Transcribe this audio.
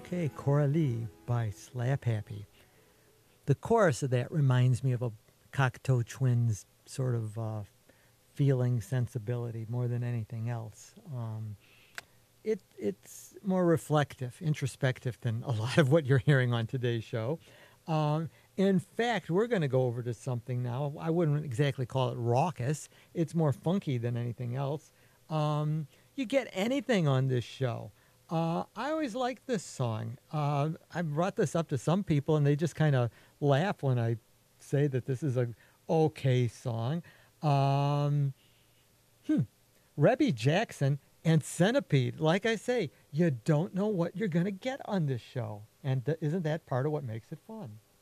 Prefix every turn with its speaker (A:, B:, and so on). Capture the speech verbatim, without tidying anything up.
A: Okay, Coralie by Slap Happy. The chorus of that reminds me of a Cocteau Twins sort of uh, feeling sensibility more than anything else. Um, it it's more reflective, introspective than a lot of what you're hearing on today's show. Um, in fact, we're going to go over to something now. I wouldn't exactly call it raucous. It's more funky than anything else. Um, you get anything on this show. Uh, I always like this song. Uh, I brought this up to some people, and they just kind of laugh when I say that this is a okay song. Um, hmm. Rebby Jackson and Centipede. Like I say, you don't know what you're going to get on this show. And th- isn't that part of what makes it fun?